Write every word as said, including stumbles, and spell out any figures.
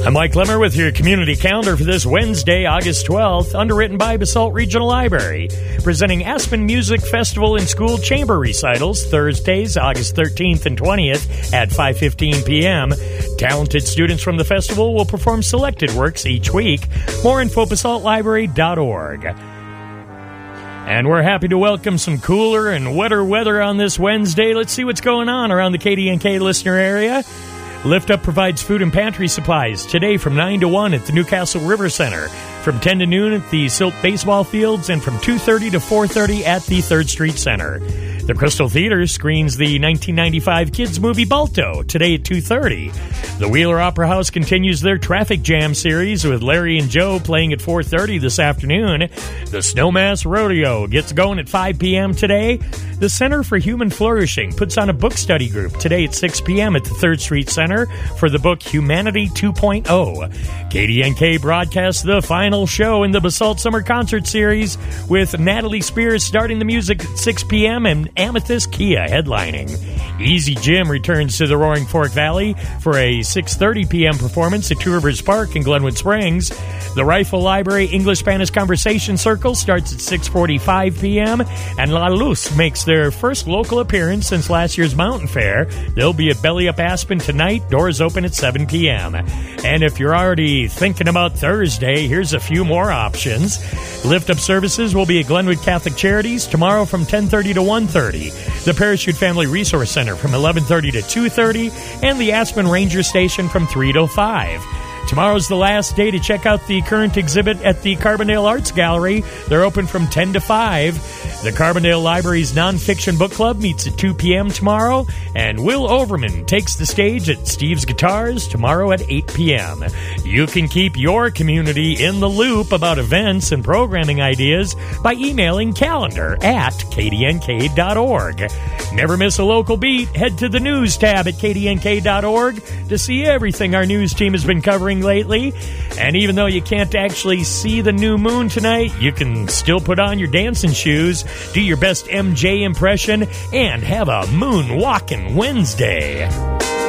I'm Mike Lemmer with your community calendar for this Wednesday, August twelfth, underwritten by Basalt Regional Library. Presenting Aspen Music Festival and School Chamber Recitals Thursdays, August thirteenth and twentieth at five fifteen p.m. Talented students from the festival will perform selected works each week. More info, basalt library dot org. And we're happy to welcome some cooler and wetter weather on this Wednesday. Let's see what's going on around the K D N K listener area. Lift Up provides food and pantry supplies today from nine to one at the Newcastle River Center, from ten to noon at the Silt Baseball Fields, and from two thirty to four thirty at the third Street Center. The Crystal Theater screens the nineteen ninety-five kids movie Balto today at two thirty. The Wheeler Opera House continues their Traffic Jam series with Larry and Joe playing at four thirty this afternoon. The Snowmass Rodeo gets going at five p.m. today. The Center for Human Flourishing puts on a book study group today at six p.m. at the third Street Center for the book Humanity two point oh. K D N K broadcasts the final show in the Basalt Summer Concert Series with Natalie Spears starting the music at six p.m. and Amethyst Kia headlining. Easy Jim returns to the Roaring Fork Valley for a six thirty p.m. performance at Two Rivers Park in Glenwood Springs. The Rifle Library English-Spanish Conversation Circle starts at six forty-five p.m. and La Luz makes their first local appearance since last year's Mountain Fair. They'll be at Belly Up Aspen tonight. Doors open at seven p.m. And if you're already thinking about Thursday, here's a few more options. Lift Up services will be at Glenwood Catholic Charities tomorrow from ten thirty to one thirty. The Parachute Family Resource Center from eleven thirty to two thirty, and the Aspen Ranger Station from three to five. Tomorrow's the last day to check out the current exhibit at the Carbondale Arts Gallery. They're open from ten to five. The Carbondale Library's Nonfiction Book Club meets at two p.m. tomorrow, and Will Overman takes the stage at Steve's Guitars tomorrow at eight p.m. You can keep your community in the loop about events and programming ideas by emailing calendar at k d n k dot org. Never miss a local beat. Head to the news tab at k d n k dot org to see everything our news team has been covering lately. And even though you can't actually see the new moon tonight, you can still put on your dancing shoes, do your best M J impression, and have a moon-walking Wednesday.